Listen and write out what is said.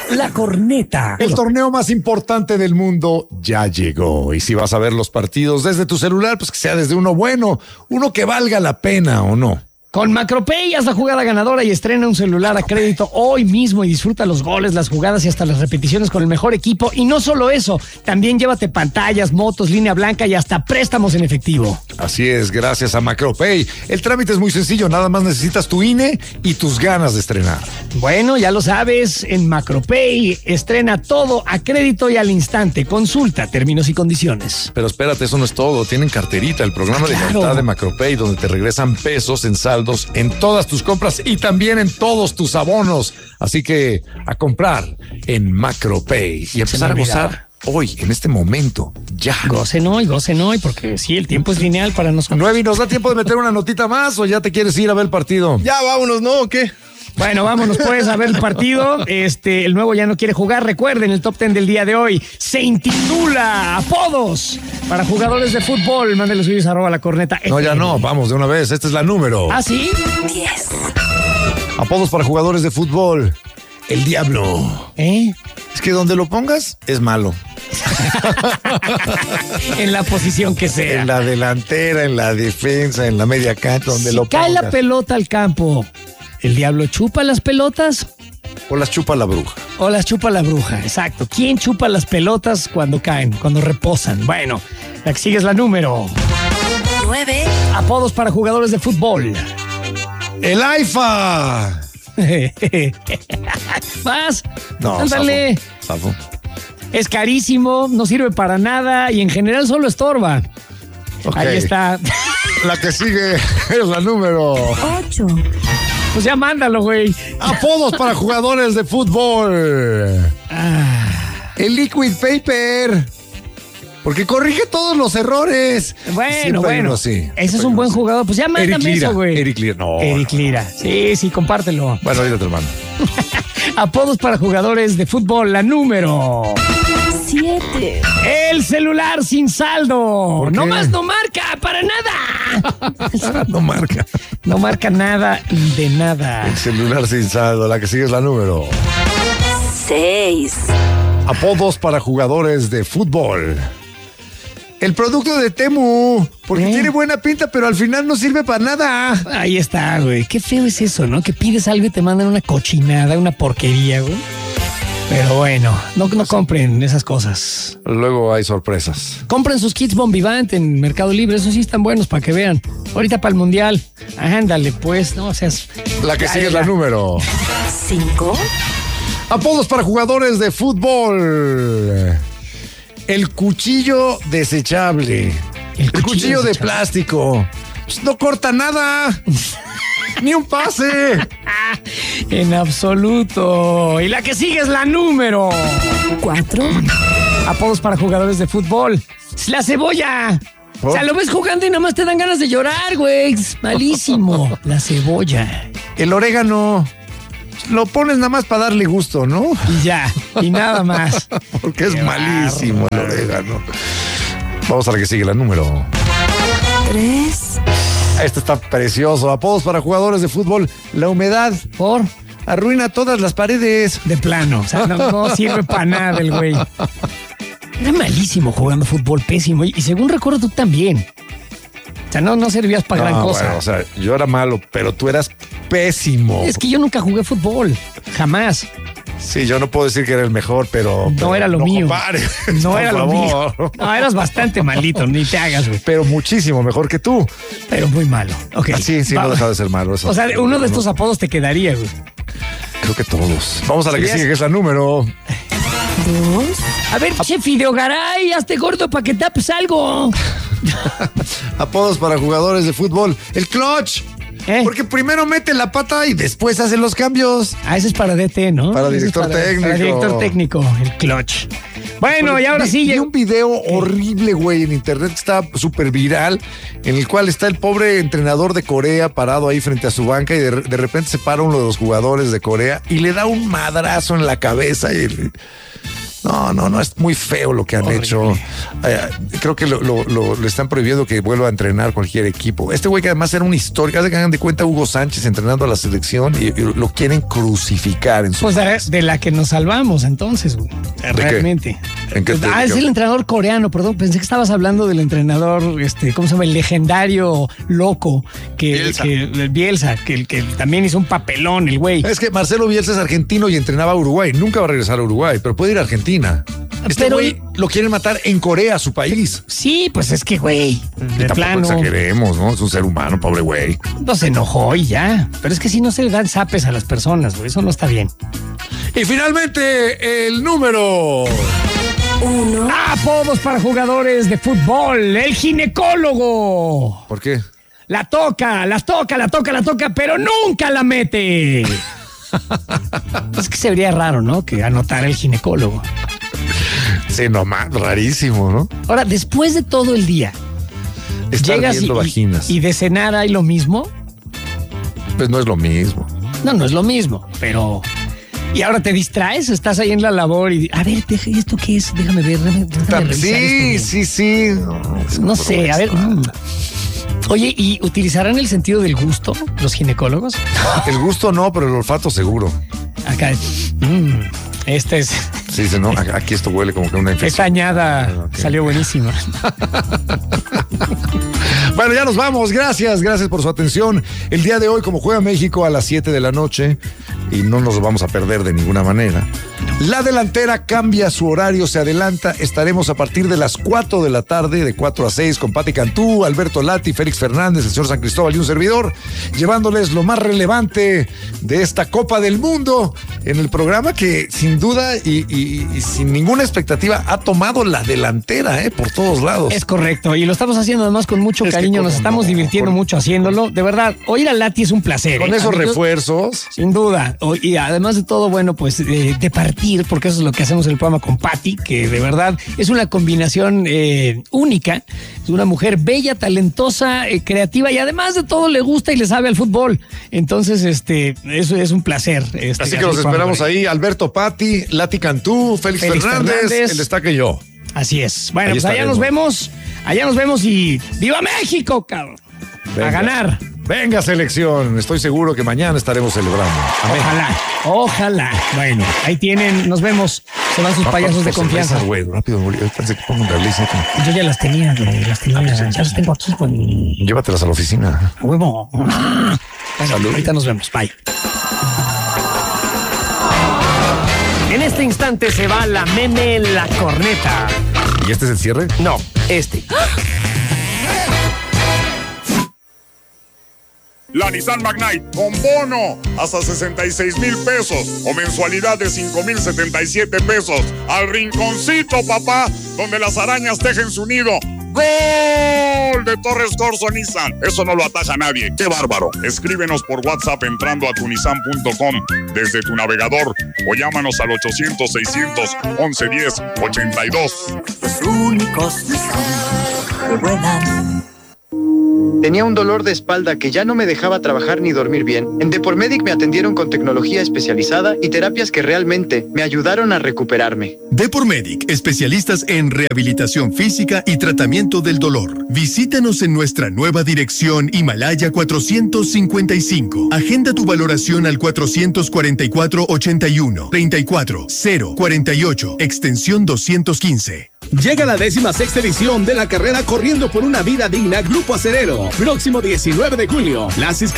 La Corneta. El torneo más importante del mundo ya llegó. Y si vas a ver los partidos desde tu celular, pues que sea desde uno bueno, uno que valga la pena o no. Con Macropay haz la jugada ganadora y estrena un celular a crédito hoy mismo y disfruta los goles, las jugadas y hasta las repeticiones con el mejor equipo. Y no solo eso, también llévate pantallas, motos, línea blanca y hasta préstamos en efectivo. Así es, gracias a Macropay. El trámite es muy sencillo, nada más necesitas tu INE y tus ganas de estrenar. Bueno, ya lo sabes, en Macropay estrena todo a crédito y al instante. Consulta términos y condiciones. Pero espérate, eso no es todo. Tienen carterita, el programa de lealtad de Macropay, donde te regresan pesos en saldos en todas tus compras y también en todos tus abonos. Así que a comprar en Macropay y empezar a gozar hoy, en este momento, ya. Gocen hoy, porque sí, el tiempo es lineal para nosotros. 9, ¿nos da tiempo de meter una notita más o ya te quieres ir a ver el partido? Ya, vámonos, ¿no? ¿O qué? Bueno, vámonos pues a ver el partido. El nuevo ya no quiere jugar. Recuerden, el top 10 del día de hoy se intitula Apodos para jugadores de fútbol. Mándenle suyos @ La Corneta. No, ya no, vamos de una vez. Esta es la número. ¿Ah, sí? 10. Apodos para jugadores de fútbol. El Diablo. Es que donde lo pongas es malo. En la posición que sea. En la delantera, en la defensa, en la media cancha, donde si lo pongas. cae la pelota al campo, ¿el Diablo chupa las pelotas? O las chupa la bruja. O las chupa la bruja, exacto. ¿Quién chupa las pelotas cuando caen, cuando reposan? Bueno, la que sigue es la número 9. Apodos para jugadores de fútbol. El AIFA. ¿Más? No, ándale. Zafo. Es carísimo, no sirve para nada y en general solo estorba. Okay. Ahí está. La que sigue es la número 8. Pues ya mándalo, güey. Apodos para jugadores de fútbol. El Liquid Paper. Porque corrige todos los errores. Bueno. Sí, ese es un buen jugador. Pues ya mándame eso, güey. Eric Lira, no. Eric Lira. Sí, compártelo. Bueno, ahorita te hermano. Apodos para jugadores de fútbol, la número 7. El celular sin saldo. No más no marca para nada. No marca. No marca nada de nada. El celular sin saldo. La que sigue es la número 6. Apodos para jugadores de fútbol. El producto de Temu, porque tiene buena pinta, pero al final no sirve para nada. Ahí está, güey. Qué feo es eso, ¿no? Que pides algo y te mandan una cochinada, una porquería, güey. Pero bueno, no compren esas cosas. Luego hay sorpresas. Compren sus kits Bombivant en Mercado Libre, esos sí están buenos para que vean. Ahorita para el Mundial. Ándale, pues, no seas... La que sigue es la número 5. Apodos para jugadores de fútbol. El cuchillo desechable. El cuchillo de plástico. Pues no corta nada. Ni un pase. En absoluto. Y la que sigue es la número 4. Apodos para jugadores de fútbol. Es la cebolla. O sea, lo ves jugando y nada más te dan ganas de llorar, güey. Es malísimo. La cebolla. El orégano. Lo pones nada más para darle gusto, ¿no? Y ya, y nada más. Porque es malísimo el orégano. Vamos a la que sigue, la número 3. Este está precioso. Apodos para jugadores de fútbol. La humedad. ¿Por? Arruina todas las paredes. De plano. O sea, no sirve para nada el güey. Era malísimo jugando fútbol, pésimo. Y según recuerdo, tú también. O sea, no servías para gran cosa. Bueno, o sea, yo era malo, pero tú eras pésimo. Es que yo nunca jugué fútbol. Jamás. Sí, yo no puedo decir que era el mejor, pero no era lo mío. Compares, no era lo mío. No, eras bastante malito, ni te hagas, güey. Pero muchísimo mejor que tú. Pero muy malo. Okay. Sí, no deja de ser malo. Eso. O sea, uno de estos apodos te quedaría, güey. Creo que todos. Vamos a la que sigue, que es la número 2. A ver, che, Fideogaray, hazte gordo para que tapes algo. Apodos para jugadores de fútbol. El clutch. Porque primero mete la pata y después hace los cambios. Ese es para DT, ¿no? Para director técnico. Para director técnico, el clutch. Bueno, y ahora sí. Vi un video horrible, güey, en internet que está súper viral, en el cual está el pobre entrenador de Corea parado ahí frente a su banca y de repente se para uno de los jugadores de Corea y le da un madrazo en la cabeza No, es muy feo lo que han hecho. Creo que le están prohibiendo que vuelva a entrenar cualquier equipo. Este güey que además era una historia, que hagan de cuenta Hugo Sánchez entrenando a la selección y lo quieren crucificar en su Pues de la que nos salvamos entonces, güey. Realmente. ¿En qué es el entrenador coreano, perdón, pensé que estabas hablando del entrenador, ¿cómo se llama? El legendario loco Bielsa, que también hizo un papelón, el güey. Es que Marcelo Bielsa es argentino y entrenaba a Uruguay. Nunca va a regresar a Uruguay, pero puede ir a Argentina. Este güey lo quieren matar en Corea, su país. Sí, pues es que, güey, de tampoco plano. exageremos, ¿no? Es un ser humano, pobre güey. No se enojó y ya. Pero es que si no se le dan zapes a las personas, güey, eso no está bien. Y finalmente, el número 1. Apodos para jugadores de fútbol. El ginecólogo. ¿Por qué? La toca, pero nunca la mete. Es que se vería raro, ¿no? Que anotara el ginecólogo. Sí, nomás, rarísimo, ¿no? Ahora, después de todo el día, Estar llegas viendo vaginas. y de cenar hay lo mismo. Pues no es lo mismo. No es lo mismo, pero... Y ahora te distraes, estás ahí en la labor y... A ver, ¿esto qué es? Déjame ver, déjame revisar esto. Sí. No sé, a ver... Oye, ¿y utilizarán el sentido del gusto los ginecólogos? El gusto no, pero el olfato seguro. Acá, este es... Sí, no, aquí esto huele como que una infección. Esta añada salió buenísima. Bueno, ya nos vamos. Gracias por su atención. El día de hoy, como juega México a las 7 de la noche, y no nos vamos a perder de ninguna manera, la delantera cambia su horario, se adelanta. Estaremos a partir de las 4 de la tarde, de 4 a 6, con Pati Cantú, Alberto Lati, Félix Fernández, el señor San Cristóbal y un servidor, llevándoles lo más relevante de esta Copa del Mundo en el programa que, sin duda y sin ninguna expectativa, ha tomado la delantera por todos lados. Es correcto, y lo estamos haciendo además con mucho cariño, nos estamos divirtiendo mucho haciéndolo. De verdad, oír a Lati es un placer. Con esos refuerzos. Sin duda. Y además de todo, bueno, pues de partir, porque eso es lo que hacemos en el programa con Pati, que de verdad es una combinación única. Es una mujer bella, talentosa, creativa y además de todo le gusta y le sabe al fútbol. Entonces, eso es un placer. Así que los esperamos ahí. Alberto, Pati, Lati Cantú, Félix Fernández, el Destaque y yo. Así es. Bueno, pues allá nos vemos y ¡viva México, cabrón! Venga. A ganar. Venga, selección. Estoy seguro que mañana estaremos celebrando. Amén. Ojalá. Bueno, ahí tienen, nos vemos. Se van sus payasos de confianza. Güey, rápido, pensé que pongo un release. Yo ya las tenía, güey. Ya las tengo aquí, güey. Llévatelas a la oficina. A huevo. Bueno, Salud. ahorita nos vemos. Bye. En este instante se va la meme la corneta. ¿Y este es el cierre? No, este. La Nissan Magnite con bono hasta 66,000 pesos o mensualidad de 5,077 pesos. Al rinconcito, papá, donde las arañas tejen su nido. ¡Gol! De Torres Corso Nissan. Eso no lo ataja nadie. ¡Qué bárbaro! Escríbenos por WhatsApp entrando a tunissan.com desde tu navegador o llámanos al 800-611-1082. Los únicos Nissan que vuelan. Tenía un dolor de espalda que ya no me dejaba trabajar ni dormir bien. En Depormedic me atendieron con tecnología especializada y terapias que realmente me ayudaron a recuperarme. Depormedic, especialistas en rehabilitación física y tratamiento del dolor. Visítanos en nuestra nueva dirección Himalaya 455. Agenda tu valoración al 444-81-34-048, extensión 215. Llega la 16ª edición de la carrera Corriendo por una Vida Digna Grupo Acerero. Próximo 19 de julio. Las